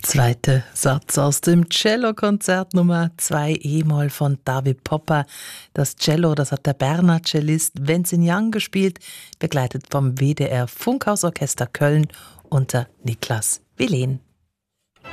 Zweiter Satz aus dem Cellokonzert Nummer 2 E-Moll von David Popper. Das Cello, das hat der Berner Cellist Wenzin Young gespielt, begleitet vom WDR Funkhausorchester Köln unter Niklas Wilén.